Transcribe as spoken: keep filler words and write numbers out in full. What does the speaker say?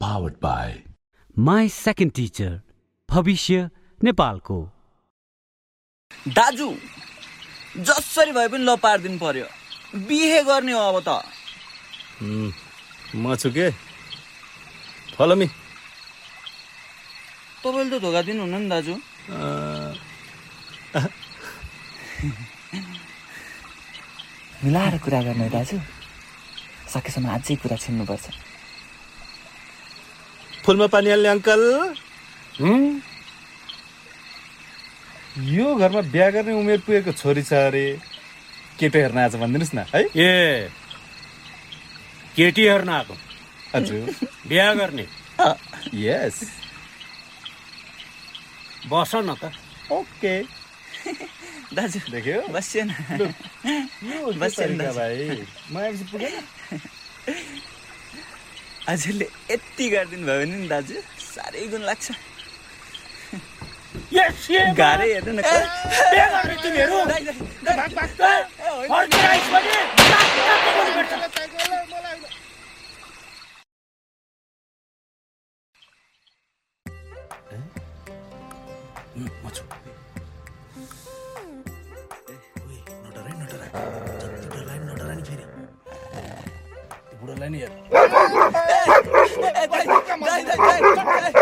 Powered by My Second Teacher, भविष्य नेपालको। दाजु जसरी भए पनि ल पार्दिनु पर्यो, बिहे गर्ने हो अब त। म छु के, फलो मी। तपाईँले त धोका दिनुहुन्न नि दाजु। मिलाएर कुरा गर्ने दाजु, सकेसम्म अझै कुरा छिन्नुपर्छ। फुलमा पानी हाल्ने अङ्कल। यो घरमा बिहा गर्ने उमेर पुगेको छोरी छ अरे, केटो हेर्न आज भनिदिनुहोस् न है। ए केटी हेर्न आएको हजुर, बिहा गर्ने। यस, बस न त। ओके दाजु देख्यो बस्यो न। यो बस्यो नि दाजु। भाइ म आएपछि पुगेन। हजुरले यति गरिदिनु भयो भने नि दाजु साह्रै गुण लाग्छ। गाह्रै हेर्नु न। बुढोलाई नि हेर।